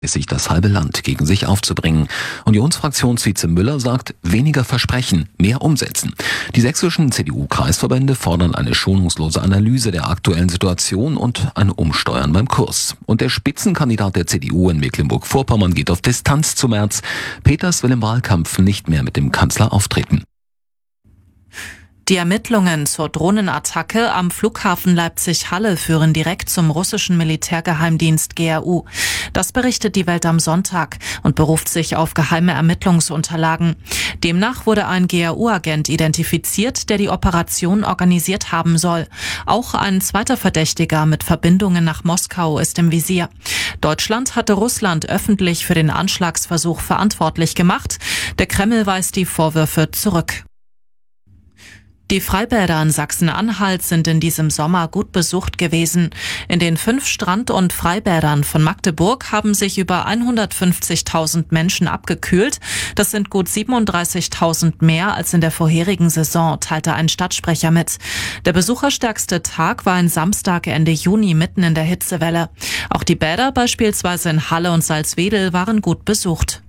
sich das halbe Land gegen sich aufzubringen. Unionsfraktionsvize Müller sagt, weniger versprechen, mehr umsetzen. Die sächsischen CDU-Kreisverbände fordern eine schonungslose Analyse der aktuellen Situation und ein Umsteuern beim Kurs. Und der Spitzenkandidat der CDU in Mecklenburg-Vorpommern geht auf Distanz zu Merz. Peters will im Wahlkampf nicht mehr mit dem Kanzler auftreten. Die Ermittlungen zur Drohnenattacke am Flughafen Leipzig-Halle führen direkt zum russischen Militärgeheimdienst GRU. Das berichtet die Welt am Sonntag und beruft sich auf geheime Ermittlungsunterlagen. Demnach wurde ein GRU-Agent identifiziert, der die Operation organisiert haben soll. Auch ein zweiter Verdächtiger mit Verbindungen nach Moskau ist im Visier. Deutschland hatte Russland öffentlich für den Anschlagsversuch verantwortlich gemacht. Der Kreml weist die Vorwürfe zurück. Die Freibäder in Sachsen-Anhalt sind in diesem Sommer gut besucht gewesen. In den 5 Strand- und Freibädern von Magdeburg haben sich über 150.000 Menschen abgekühlt. Das sind gut 37.000 mehr als in der vorherigen Saison, teilte ein Stadtsprecher mit. Der besucherstärkste Tag war ein Samstag Ende Juni mitten in der Hitzewelle. Auch die Bäder beispielsweise in Halle und Salzwedel waren gut besucht.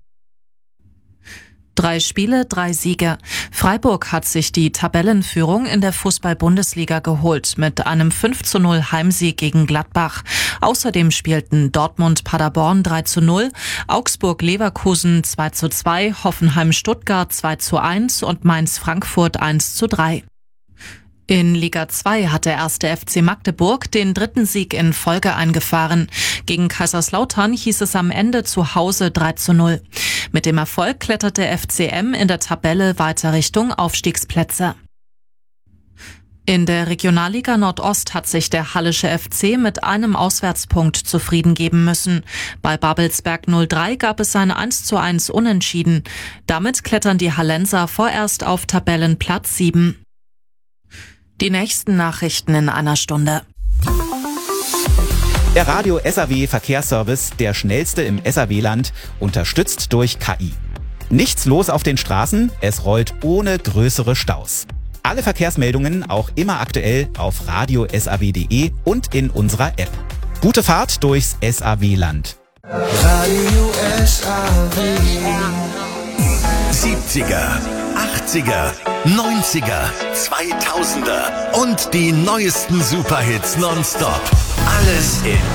3 Spiele, 3 Siege. Freiburg hat sich die Tabellenführung in der Fußball-Bundesliga geholt mit einem 5:0 Heimsieg gegen Gladbach. Außerdem spielten Dortmund-Paderborn 3:0, Augsburg-Leverkusen 2:2, Hoffenheim-Stuttgart 2:1 und Mainz-Frankfurt 1:3. In Liga 2 hat der 1. FC Magdeburg den 3. Sieg in Folge eingefahren. Gegen Kaiserslautern hieß es am Ende zu Hause 3:0. Mit dem Erfolg klettert der FCM in der Tabelle weiter Richtung Aufstiegsplätze. In der Regionalliga Nordost hat sich der Hallische FC mit einem Auswärtspunkt zufrieden geben müssen. Bei Babelsberg 03 gab es ein 1:1 Unentschieden. Damit klettern die Hallenser vorerst auf Tabellenplatz 7. Die nächsten Nachrichten in einer Stunde. Der Radio SAW Verkehrsservice, der schnellste im SAW-Land, unterstützt durch KI. Nichts los auf den Straßen, es rollt ohne größere Staus. Alle Verkehrsmeldungen auch immer aktuell auf radiosaw.de und in unserer App. Gute Fahrt durchs SAW-Land. Radio SAW. 70er, 80er, 90er, 2000er und die neuesten Superhits nonstop. Alles in